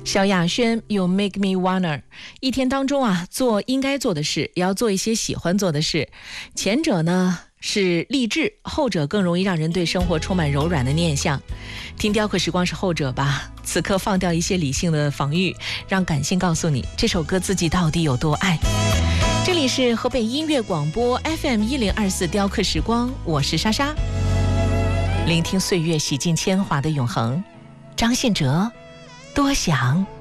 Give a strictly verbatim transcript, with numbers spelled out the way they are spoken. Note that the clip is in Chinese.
萧亚轩有 Make Me Wanna， 一天当中啊，做应该做的事，也要做一些喜欢做的事。前者呢是励志，后者更容易让人对生活充满柔软的念想。听雕刻时光是后者吧，此刻放掉一些理性的防御，让感性告诉你这首歌自己到底有多爱。这里是河北音乐广播 F M 一零二四雕刻时光，我是莎莎，聆听岁月洗尽铅华的永恒。张信哲，多想。